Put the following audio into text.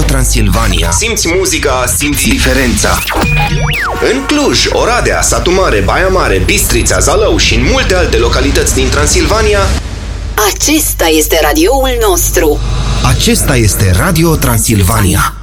Transilvania. Simți muzica, simți diferența. În Cluj, Oradea, Satu Mare, Baia Mare, Bistrița, Zalău și în multe alte localități din Transilvania, acesta este radioul nostru. acesta este Radio Transilvania.